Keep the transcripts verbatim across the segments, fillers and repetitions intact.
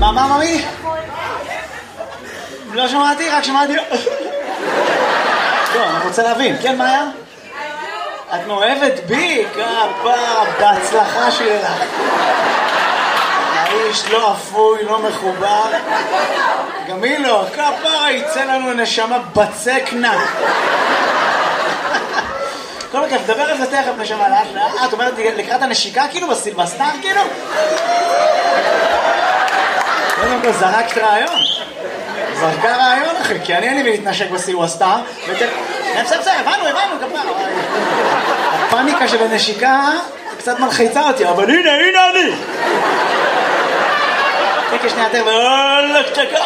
מה, מה, ממי? לא שמעתי, רק שמעתי... לא, אני רוצה להבין. כן, מה היה? את מאוהבת בי? כפרה, בהצלחה שלך. האיש לא אפוי, לא מחובר. גם היא לא, כפרה, יצא לנו נשמה בצקנה. כל מקרה, תדבר על זה תכף נשמה לאט לאט. את אומרת לקראת הנשיקה כאילו בסילבסטר כאילו? קודם כל זרקת רעיון. זרקה רעיון אחי, כי אני אין לי להתנשק בסילבסטר. בסדר, בסדר, הבנו, הבנו, כפרה. הפאניקה של הנשיקה קצת מלחיצה אותי, אבל הנה, הנה אני. תקי שנייה יותר ואולק צ'קה.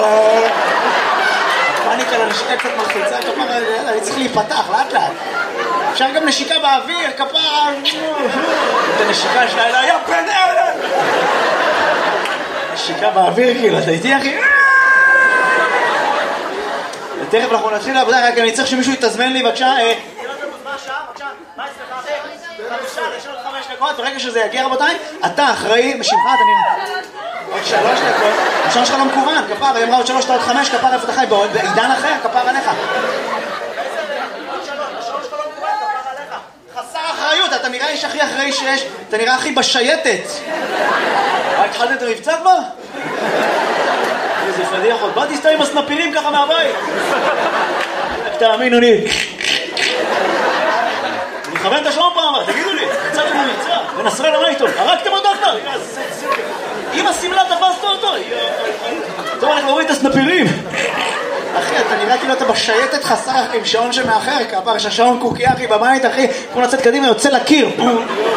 הפאניקה לנשיקה קצת מלחיצה, כפרה, אני צריך להיפתח לאט לאט. אפשר גם נשיקה באוויר, כפרה. את הנשיקה שלה אלה, יא בן אלה. נשיקה באוויר, כאילו, אתה איתי אחי? ותכף אנחנו נתחיל לעבודה, רק אני צריך שמישהו יתזמן לי, בבקשה. ברגע שזה יגיע רבותיי, אתה אחראי, בשמך אתה נראה עוד שלוש דקות, השעון שלך לא מקוון, כפר, היא אמרה עוד שלוש, עוד חמש, כפר איפה אתה חי, בעידן אחר, כפר עליך חסר אחריות, אתה נראה איש הכי אחראי שיש, אתה נראה הכי בשייטת. התחלת את המבצע כבר? איזה פדיח עוד, באתי סתם עם הסנפירים ככה מהבית. תאמינו לי, אני מכוון את השעון פעם, תגידו לי, יצאתם למבצע, ונסרה למה איתו, הרגתם אותו כבר, אם הסמלה תפסת אותו, טוב, אנחנו רואים את הסנפירים. אחי, אתה נראה כאילו אתה בשייטת חסר עם שעון שמאחר, כפר, שהשעון קוקי אחי בבית, אחי, כמו לצאת קדימה, יוצא לקיר, בום.